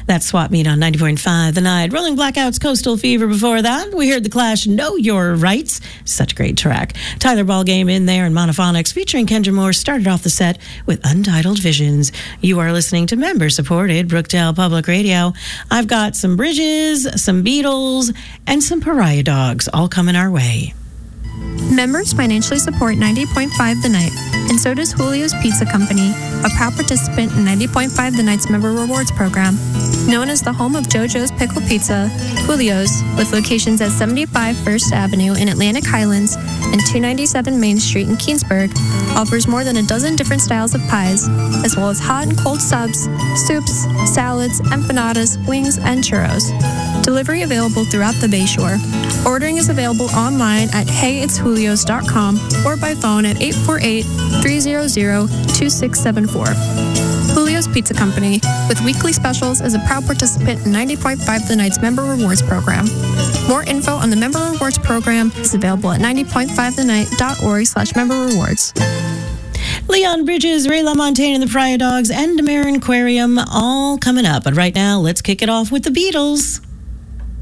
That's Swap Meet on 90.5 The Night. Rolling Blackouts, Coastal Fever before that. We heard The Clash, Know Your Rights. Such a great track. Tyler Ballgame in there and Monophonics featuring Kendra Moore started off the set with Untitled Visions. You are listening to member-supported Brookdale Public Radio. I've got some Bridges, some Beatles, and some Pariah Dogs all coming our way. Members financially support 90.5 The Night, and so does Julio's Pizza Company, a proud participant in 90.5 The Night's Member Rewards Program. Known as the home of JoJo's Pickle Pizza, Julio's, with locations at 75 First Avenue in Atlantic Highlands and 297 Main Street in Keansburg, offers more than a dozen different styles of pies, as well as hot and cold subs, soups, salads, empanadas, wings, and churros. Delivery available throughout the Bayshore. Ordering is available online at heyitsjulios.com or by phone at 848-300-2674. Julio's Pizza Company, with weekly specials, is a proud participant in 90.5 The Night's Member Rewards Program. More info on the Member Rewards Program is available at 90.5thennight.org/member rewards. Leon Bridges, Ray LaMontagne and the Pariah Dogs, and Damarin Aquarium all coming up. But right now, let's kick it off with the Beatles.